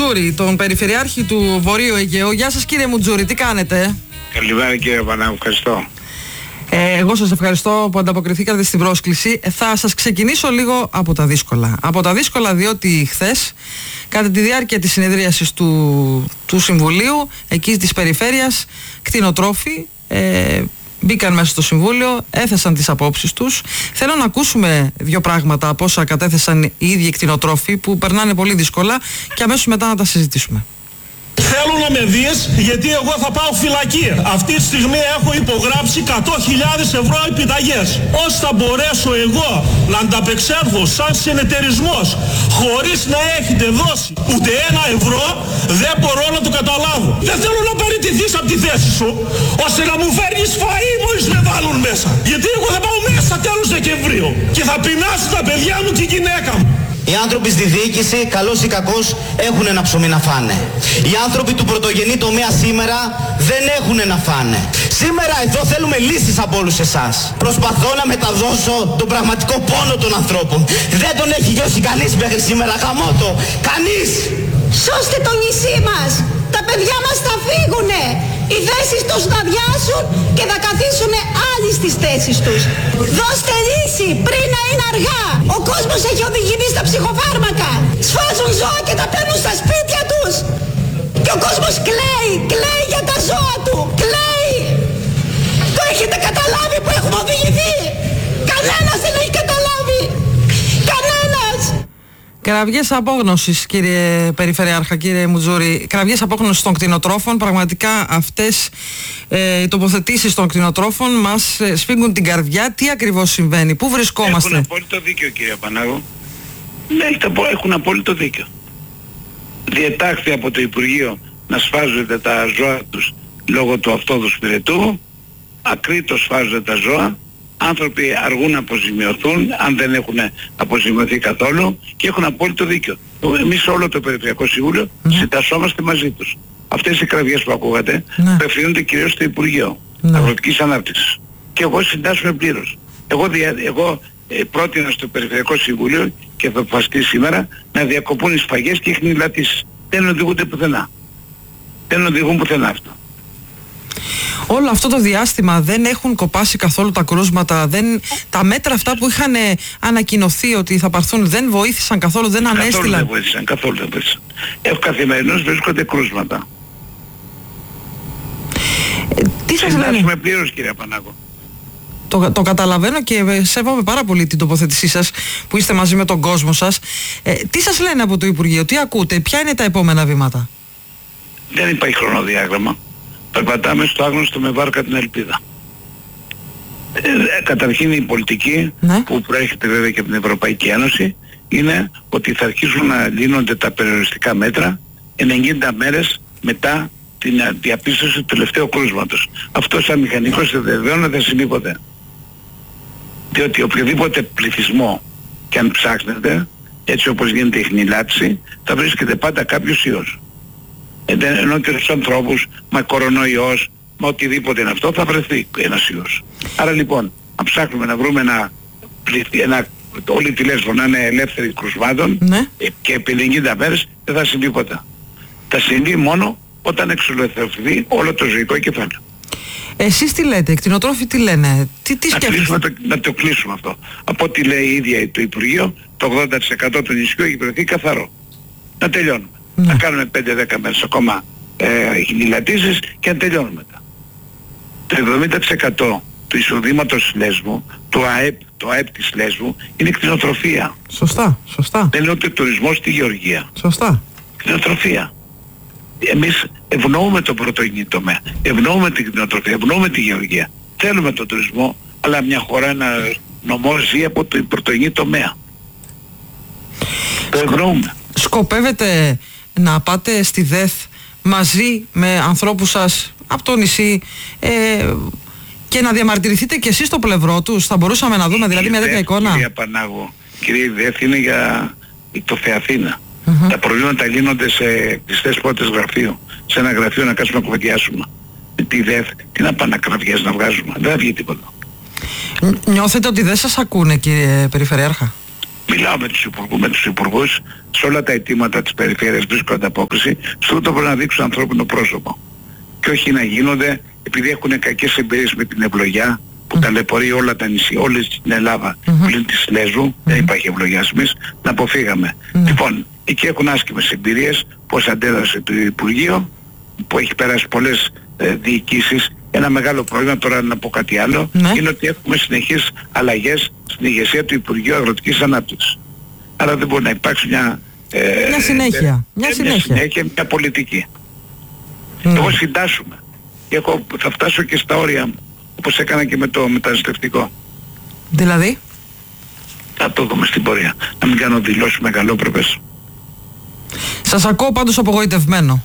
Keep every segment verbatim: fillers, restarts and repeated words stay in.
Μουτζούρη, τον Περιφερειάρχη του Βορείου Αιγαίου. Γεια σας κύριε Μουτζούρη, τι κάνετε? Καλημέρα κύριε Πανάγου, ευχαριστώ. Ε, εγώ σας ευχαριστώ που ανταποκριθήκατε στην πρόσκληση. Ε, θα σας ξεκινήσω λίγο από τα δύσκολα. Από τα δύσκολα διότι χθες, κατά τη διάρκεια της συνεδρίασης του, του Συμβουλίου, εκεί της Περιφέρειας, κτηνοτρόφοι ε, μπήκαν μέσα στο Συμβούλιο, έθεσαν τις απόψεις τους. Θέλω να ακούσουμε δύο πράγματα από όσα κατέθεσαν οι ίδιοι κτηνοτρόφοι που περνάνε πολύ δύσκολα και αμέσως μετά να τα συζητήσουμε. Θέλω να με δεις γιατί εγώ θα πάω φυλακή. Αυτή τη στιγμή έχω υπογράψει εκατό χιλιάδες ευρώ επιταγές. Πώς θα μπορέσω εγώ να ανταπεξέλθω σαν συνεταιρισμός χωρίς να έχετε δώσει ούτε ένα ευρώ, δεν μπορώ να το καταλάβω. Δεν θέλω να παραιτηθείς από τη θέση σου ώστε να μου φέρνεις φαΐ μόλις με βάλουν μέσα. Γιατί εγώ θα πάω μέσα τέλος Δεκεμβρίου και θα πεινάσω τα παιδιά μου και η γυναίκα μου. Οι άνθρωποι στη διοίκηση, καλώς ή κακώς, έχουν ένα ψωμί να φάνε. Οι άνθρωποι του πρωτογενή τομέα σήμερα δεν έχουν να φάνε. Σήμερα εδώ θέλουμε λύσεις από όλους εσάς. Προσπαθώ να μεταδώσω τον πραγματικό πόνο των ανθρώπων. Δεν τον έχει γιώσει κανείς μέχρι σήμερα, γαμώτο. Κανείς! Σώστε το νησί μας! Τα παιδιά μας θα φύγουνε! Οι θέσεις τους θα βιάσουν και θα καθίσουν άλλοι στις θέσεις τους. Δώστε λύση πριν να είναι αργά. Ο κόσμος έχει οδηγηθεί στα ψυχοφάρμακα. Σφάζουν ζώα και τα παίρνουν στα σπίτια τους. Και ο κόσμος κλαίει, κλαίει για τα ζώα του, κλαίει. Το έχετε καταλάβει που έχουμε οδηγηθεί? Κανένας δεν έχει καταλάβει. Κανένας. Κραυγές απόγνωσης, κύριε Περιφερειάρχα, κύριε Μουτζούρη, κραυγές απόγνωσης των κτηνοτρόφων. Πραγματικά αυτές ε, οι τοποθετήσεις των κτηνοτρόφων μας ε, σφίγγουν την καρδιά. Τι ακριβώς συμβαίνει, πού βρισκόμαστε? Έχουν απόλυτο δίκιο κύριε Πανάγο. Ναι, έχουν απόλυτο δίκιο. Διετάχθη από το Υπουργείο να σφάζονται τα ζώα τους λόγω του αυτόδους πυρετού. Ακρίτως σφάζονται τα ζώα. Άνθρωποι αργούν να αποζημιωθούν αν δεν έχουν αποζημιωθεί καθόλου και έχουν απόλυτο δίκιο. Εμείς όλο το Περιφερειακό Συμβούλιο mm. συντασσόμαστε μαζί τους. Αυτές οι κραυγές που ακούγατε mm. απευθύνονται κυρίως στο Υπουργείο mm. Αγροτικής Ανάπτυξης. Και εγώ συντάσσομαι πλήρως. Εγώ, δια, εγώ ε, πρότεινα στο Περιφερειακό Συμβούλιο και θα αποφασιστεί σήμερα να διακοπούν οι σφαγές και οι χνηλατήσεις. Δεν οδηγούνται πουθενά. Δεν οδηγούν πουθενά αυτό. Όλο αυτό το διάστημα δεν έχουν κοπάσει καθόλου τα κρούσματα, δεν, τα μέτρα αυτά που είχαν ανακοινωθεί ότι θα πάρθουν δεν βοήθησαν καθόλου, δεν καθόλου ανέστηλαν. Καθόλου δεν βοήθησαν, καθόλου δεν βοήθησαν. Έχω καθημερινώς βρίσκονται κρούσματα. Ε, τι σας λένε? Συντάσσουμε πλήρως κύριε Πανάγο. Το, το καταλαβαίνω και σέβομαι πάρα πολύ την τοποθέτησή σας που είστε μαζί με τον κόσμο σας. Ε, τι σας λένε από το Υπουργείο, τι ακούτε, ποια είναι τα επόμενα βήματα? Δεν υπάρχει χρονοδιάγραμμα. Περπατάμε στο άγνωστο με βάρκα την ελπίδα. Ε, καταρχήν η πολιτική ναι. που προέρχεται βέβαια και από την Ευρωπαϊκή Ένωση είναι ότι θα αρχίσουν να λύνονται τα περιοριστικά μέτρα ενενήντα μέρες μετά την διαπίστωση του τελευταίου κρούσματος. Αυτό σαν μηχανικός δεν βεβαιώνω δεν θα συμβεί ποτέ. Διότι οποιοδήποτε πληθυσμό και αν ψάχνετε, έτσι όπως γίνεται η χνηλάτιση, θα βρίσκεται πάντα κάποιος ιός. Ενώ και στους ανθρώπους με κορονοϊός, με οτιδήποτε είναι αυτό, θα βρεθεί ένας ιός. Άρα λοιπόν, αν ψάχνουμε να βρούμε ένα, ένα όλη τη Λέσβο να είναι ελεύθερη κρουσμάτων ναι. και επί ενενήντα μέρες δεν θα συμβεί ποτέ. Θα συμβεί μόνο όταν εξολοθερθεί όλο το ζωικό κεφάλαιο. Εσείς τι λέτε, οι κτηνοτρόφοι τι λένε, τι, τι σκέφτεστε? Να, το, να το κλείσουμε αυτό. Από ό,τι λέει η ίδια το Υπουργείο, το ογδόντα τοις εκατό του νησιού έχει βρεθεί καθαρό. Να τελειώνουμε. Ναι. Να κάνουμε πέντε δέκα μέρες ακόμα ε, χνηλατήσεις και να τελειώνουμε μετά. Το εβδομήντα τοις εκατό του εισοδήματος της Λέσβου, το ΑΕΠ, το ΑΕΠ της Λέσβου, είναι κτηνοτροφία. Σωστά, σωστά. Δεν είναι ούτε τουρισμός στη γεωργία. Σωστά. Κτηνοτροφία. Εμείς ευνοούμε το πρωτογενή τομέα, ευνοούμε την κτηνοτροφία, ευνοούμε τη γεωργία. Θέλουμε τον τουρισμό, αλλά μια χώρα, ένα νομό ζει από το πρωτογενή τομέα. Το ευνοούμε. Σκοπεύετε να πάτε στη ΔΕΘ μαζί με ανθρώπους σας από το νησί ε, και να διαμαρτυρηθείτε και εσείς στο πλευρό τους? Θα μπορούσαμε να δούμε δηλαδή μια τέτοια εικόνα? Κυρία Πανάγο, κύριε, η ΔΕΘ είναι για το Θεαθήνα. Mm-hmm. Τα προβλήματα λύνονται σε κλειστές πόρτες γραφείου. Σε ένα γραφείο να κάτσουμε να κουβεντιάσουμε. Με τη ΔΕΘ, τι να πάνε να κραυγές να βγάζουμε. Δεν θα βγει τίποτα. Νιώθετε ότι δεν σας ακούνε, κύριε Περιφερειάρχα? Μιλάω με τους υπουργούς, με τους υπουργούς, σε όλα τα αιτήματα της περιφέρειας βρίσκω ανταπόκριση, στο ούτω πρέπει να δείξουν ανθρώπινο πρόσωπο. Και όχι να γίνονται, επειδή έχουν κακές εμπειρίες με την ευλογιά, που mm. ταλαιπωρεί όλα τα νησί, όλη την Ελλάδα, mm-hmm. πλην της Λέσβου, mm-hmm. δεν υπάρχει ευλογιάσμης, να αποφύγαμε. Mm. Λοιπόν, εκεί έχουν άσκημες εμπειρίες, πώς αντέδρασε το Υπουργείο, που έχει περάσει πολλές ε, διοικήσεις. Ένα μεγάλο πρόβλημα, τώρα να πω κάτι άλλο, mm. είναι ότι έχουμε συνεχείς αλλαγές στην ηγεσία του Υπουργείου Αγροτικής Ανάπτυξης. Άρα δεν μπορεί να υπάρξει μια, ε, μια συνέχεια, ε, μια, μια συνέχεια. συνέχεια, μια πολιτική. Mm. Εγώ συντάσσουμε. Εγώ θα φτάσω και στα όρια μου, όπως έκανα και με το μεταναστευτικό. Δηλαδή? Θα το δούμε στην πορεία. Να μην κάνω δηλώσεις μεγαλόπρεπες. Σας ακούω πάντως απογοητευμένο.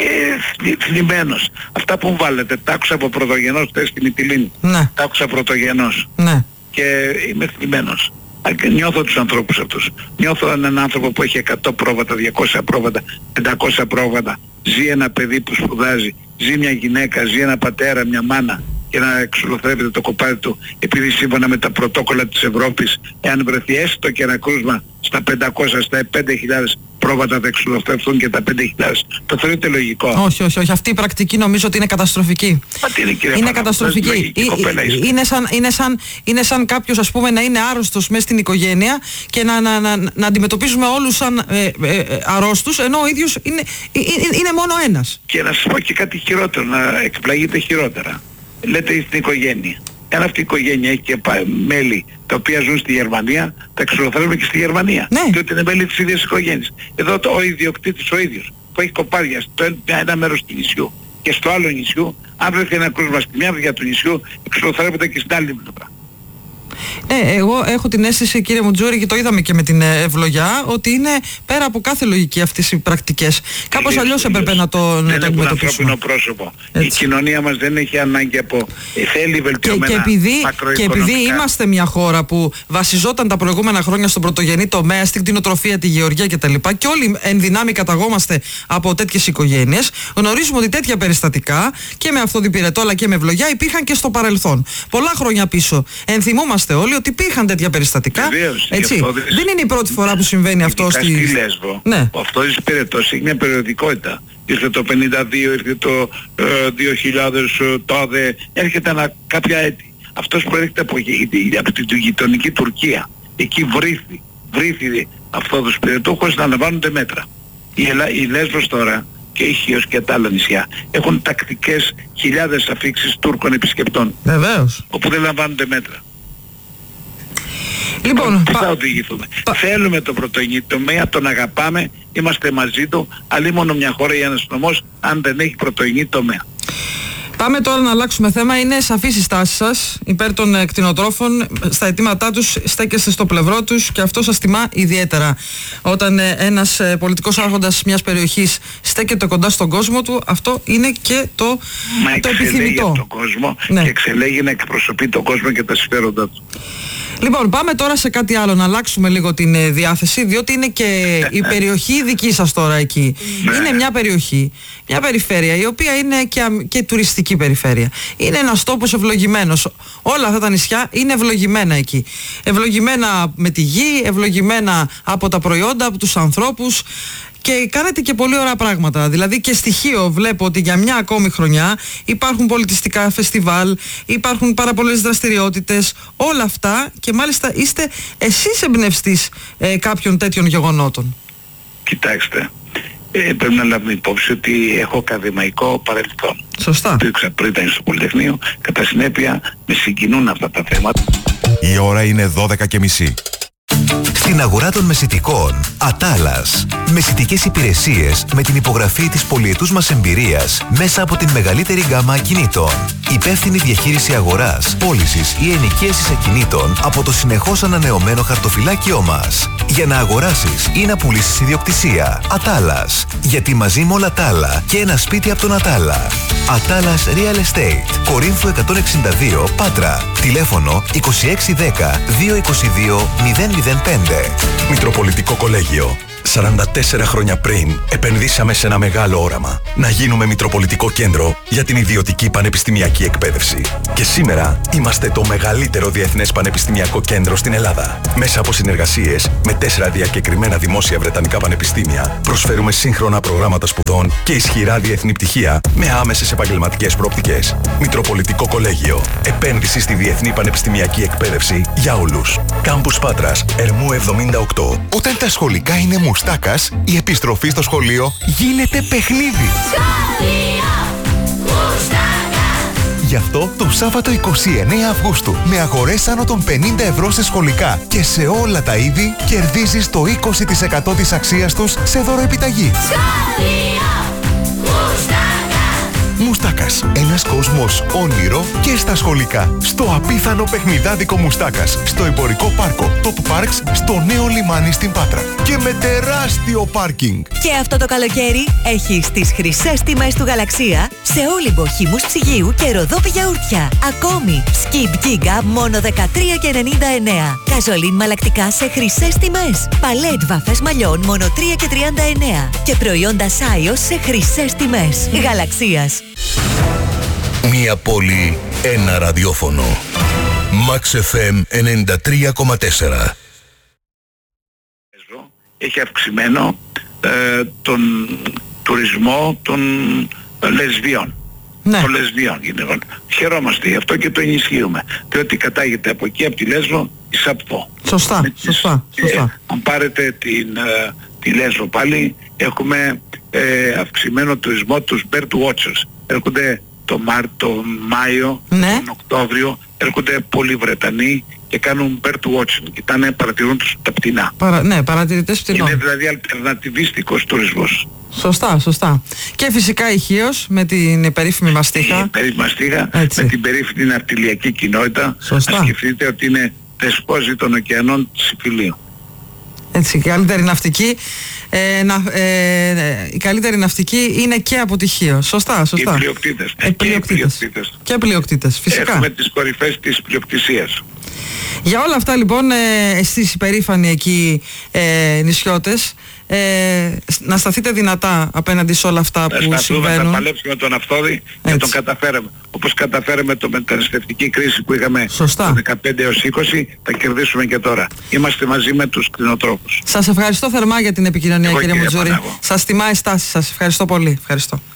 Ε, θλιμμένος. Αυτά που μου βάλετε, τα άκουσα από πρωτογενός χθες στην Μυτιλήνη. Ναι. Τα άκουσα πρωτογενός. Ναι. Και είμαι θλιμμένος. Νιώθω τους ανθρώπους αυτούς. Νιώθω έναν άνθρωπο που έχει εκατό πρόβατα, διακόσια πρόβατα, πεντακόσια πρόβατα. Ζει ένα παιδί που σπουδάζει. Ζει μια γυναίκα, ζει ένα πατέρα, μια μάνα. Και να εξολοθρεύεται το κοπάδι του, επειδή σύμφωνα με τα πρωτόκολλα της Ευρώπης, εάν βρεθεί έστω και ένα κρούσμα στα πεντακόσια, στα πέντε χιλιάδες πρόβατα θα εξολοθρευτούν και τα πέντε χιλιάδες. Το θεωρείτε λογικό? Όχι, όχι, όχι. Αυτή η πρακτική νομίζω ότι είναι καταστροφική. Μα τι είναι, κύριε είναι Πάνο, καταστροφική. Ή, είναι σαν, είναι σαν, είναι σαν κάποιος, ας πούμε, να είναι άρρωστος μέσα στην οικογένεια και να, να, να, να αντιμετωπίζουμε όλους σαν ε, ε, ε, αρρώστους, ενώ ο ίδιος είναι, είναι, είναι μόνο ένας. Και να σας πω και κάτι χειρότερο, να εκπλαγείτε χειρότερα. Λέτε στην οικογένεια. Αν αυτή η οικογένεια έχει και μέλη τα οποία ζουν στη Γερμανία, τα εξολοθρεύουμε και στη Γερμανία. Ναι. Διότι είναι μέλη της ίδιας οικογένειας. Εδώ το, ο ιδιοκτήτης ο ίδιος, που έχει κοπάδια στο ένα μέρος του νησιού και στο άλλο νησιού, αν βρεθεί ένα κρούσμα στη μια μεριά του νησιού, εξολοθρεύεται και στην άλλη πλευρά. Ναι, εγώ έχω την αίσθηση, κύριε Μουτζούρη, και το είδαμε και με την ευλογιά, ότι είναι πέρα από κάθε λογική αυτές οι πρακτικές. Κάπως αλλιώς έπρεπε να το, να το αντιμετωπίσουμε. Δεν έχουν ανθρώπινο πρόσωπο. Έτσι. Η κοινωνία μας δεν έχει ανάγκη από... Θέλει βελτιωμένα και, και, επειδή, και επειδή είμαστε μια χώρα που βασιζόταν τα προηγούμενα χρόνια στον πρωτογενή τομέα, στην κτηνοτροφία, τη γεωργία κτλ. Και όλοι εν δυνάμει καταγόμαστε από τέτοιες οικογένειες, γνωρίζουμε ότι τέτοια περιστατικά και με αυτοδιπηρετό αλλά και με ευλογιά υπήρχαν και στο παρελθόν. Πολλά χρόνια πίσω. Ενθυμούμαστε όλοι ότι υπήρχαν τέτοια περιστατικά. Βεβαίως, έτσι. Αυτό, δεν είναι η πρώτη φορά που συμβαίνει αυτό στη... στη Λέσβο. Ναι. Αυτό της πυρετός έχει μια περιοδικότητα. Ήρθε το πενήντα δύο, ήρθε το ε, δύο χιλιάδες, τάδε, έρχεται ένα, κάποια έτη. Αυτός προέρχεται από, από την γειτονική Τουρκία. Εκεί βρήθη, βρήθη αυτό το πυρετούχος να λαμβάνονται μέτρα. Η, Ελλά, η Λέσβος τώρα και η Χίος και τα άλλα νησιά έχουν τακτικές χιλιάδες αφήξεις Τούρκων επισκεπτών. Βεβαίως. Όπου δεν λαμβάνονται μέτρα. Λοιπόν, τι πα... θα οδηγηθούμε. Πα... Θέλουμε τον πρωτογενή τομέα, τον αγαπάμε, είμαστε μαζί του, αλλά μόνο μια χώρα ή ένας νομός αν δεν έχει πρωτογενή τομέα. Πάμε τώρα να αλλάξουμε θέμα. Είναι σαφής η στάση σας υπέρ των κτηνοτρόφων. Στα αιτήματά τους στέκεστε στο πλευρό τους και αυτό σας τιμά ιδιαίτερα. Όταν ένας πολιτικός άρχοντας μιας περιοχής στέκεται κοντά στον κόσμο του, αυτό είναι και το, Μα το επιθυμητό. Μα τον κόσμο, ναι. Και εξελέγει να εκπροσωπεί τον κόσμο και τα συμφέροντά του. Λοιπόν, πάμε τώρα σε κάτι άλλο, να αλλάξουμε λίγο την ε, διάθεση, διότι είναι και η περιοχή δική σας τώρα εκεί. Είναι μια περιοχή, μια περιφέρεια, η οποία είναι και, και τουριστική περιφέρεια. Είναι ένας τόπος ευλογημένος. Όλα αυτά τα νησιά είναι ευλογημένα εκεί. Ευλογημένα με τη γη, ευλογημένα από τα προϊόντα, από τους ανθρώπους. Και κάνετε και πολύ ωραία πράγματα. Δηλαδή και στοιχείο βλέπω ότι για μια ακόμη χρονιά υπάρχουν πολιτιστικά φεστιβάλ, υπάρχουν πάρα πολλές δραστηριότητες, όλα αυτά, και μάλιστα είστε εσείς εμπνευστής ε, κάποιων τέτοιων γεγονότων. Κοιτάξτε, ε, πρέπει να λάβουμε υπόψη ότι έχω ακαδημαϊκό παρελθόν. Σωστά. Το ήξερα πριν ήταν στο Πολυτεχνείο, κατά συνέπεια με συγκινούν αυτά τα θέματα. Η ώρα είναι δώδεκα και μισή. Στην αγορά των μεσιτικών, Ατάλας. Μεσιτικές υπηρεσίες με την υπογραφή της πολυετούς μας εμπειρίας μέσα από την μεγαλύτερη γκάμα ακινήτων. Υπεύθυνη διαχείριση αγοράς, πώλησης ή ενοικίασης ακινήτων από το συνεχώς ανανεωμένο χαρτοφυλάκιό μας. Για να αγοράσεις ή να πουλήσεις ιδιοκτησία. Ατάλας. Γιατί μαζί με όλα τα άλλα και ένα σπίτι από τον Ατάλα. Ατάλας Real Estate. Κορίνθου εκατόν εξήντα δύο, Πάτρα. Τηλέφωνο είκοσι έξι δέκα δύο είκοσι δύο μηδέν μηδέν πέντε. Μητροπολιτικό Κολέγιο. σαράντα τέσσερα χρόνια πριν επενδύσαμε σε ένα μεγάλο όραμα. Να γίνουμε Μητροπολιτικό Κέντρο για την ιδιωτική πανεπιστημιακή εκπαίδευση. Και σήμερα είμαστε το μεγαλύτερο διεθνές πανεπιστημιακό κέντρο στην Ελλάδα. Μέσα από συνεργασίες με τέσσερα διακεκριμένα δημόσια βρετανικά πανεπιστήμια, προσφέρουμε σύγχρονα προγράμματα σπουδών και ισχυρά διεθνή πτυχία με άμεσες επαγγελματικές προοπτικές. Μητροπολιτικό Κολέγιο. Επένδυση στη διεθνή πανεπιστημιακή εκπαίδευση για όλους. Κάμπους Πάτρας, Ερμού εβδομήντα οκτώ. Όταν τα σχολικά είναι μουστάκας, η επιστροφή στο σχολείο γίνεται παιχνίδι. Γι' αυτό το Σάββατο εικοστή ενάτη Αυγούστου, με αγορές άνω των πενήντα ευρώ σε σχολικά και σε όλα τα είδη, κερδίζεις το είκοσι τοις εκατό της αξίας τους σε δωροεπιταγή. Μουστάκας. Ένας κόσμος όνειρο και στα σχολικά. Στο απίθανο παιχνιδάδικο Μουστάκας. Στο εμπορικό πάρκο Top Parks, στο νέο λιμάνι στην Πάτρα. Και με τεράστιο πάρκινγκ. Και αυτό το καλοκαίρι έχεις τις χρυσές τιμές του Γαλαξία σε όλυμπο χυμούς ψυγείου και ροδόπι γιαούρτια. Ακόμη, Skip Giga μόνο δεκατρία και ενενήντα εννέα. Καζολίν μαλακτικά σε χρυσές τιμές. Παλέτ βαφές μαλλιών μόνο τρία και τριάντα εννέα. Και προϊόντα Σάιος σε χρυσές τιμές. Γαλαξίας. Μία πόλη, ένα ραδιόφωνο. Max εφ εμ ενενήντα τρία κόμμα τέσσερα. Έχει αυξημένο ε, τον τουρισμό των λεσβιών. Ναι. Των λεσβιών γυναικών. Χαιρόμαστε γι' αυτό και το ενισχύουμε. Διότι κατάγεται από εκεί, από τη Λέσβο, η Σαπφό. Σωστά, τις, σωστά, σωστά. Ε, αν πάρετε την, ε, τη Λέσβο πάλι, έχουμε ε, αυξημένο τουρισμό τους bird watchers. Έρχονται το, Μάρ, το Μάιο, ναι. τον Οκτώβριο, έρχονται πολλοί Βρετανοί και κάνουν bird watching. Κοιτάνε, παρατηρούν τους τα πτηνά. Παρα, ναι, παρατηρητές πτηνών. Είναι δηλαδή αλτερνατιβίστικος τουρισμός. Σωστά, σωστά. Και φυσικά η Χίος με την περίφημη μαστίχα. Η περίφημη μαστίχα, με την περίφημη ναυτιλιακή κοινότητα. Σωστά. Να σκεφτείτε ότι είναι δεσπόζη των ωκεανών της Ιφιλίου. Έτσι, η καλύτερη ναυτική, ε, να, ε, η καλύτερη ναυτική είναι και από τη Χίο. Σωστά, σωστά. Και οι πλειοκτήτες. Ε, και οι πλειοκτήτες. Και πλειοκτήτες, φυσικά. Έχουμε τις κορυφές της πλειοκτησίας. Για όλα αυτά λοιπόν, ε, εσείς υπερήφανοι εκεί ε, νησιώτες, ε, να σταθείτε δυνατά απέναντι σε όλα αυτά να που συμβαίνουν. Να παλέψουμε τον Αυθόδη και τον καταφέραμε. Όπως καταφέραμε το μεταναστευτική κρίση που είχαμε Σωστά. το δεκαπέντε έως είκοσι, θα κερδίσουμε και τώρα. Είμαστε μαζί με τους κτηνοτρόφους. Σας ευχαριστώ θερμά για την επικοινωνία, Εγώ, κύριε κύριε Μουτζούρη. Πανάγο. Σας τιμά η στάση σας. Ευχαριστώ πολύ. Ευχαριστώ.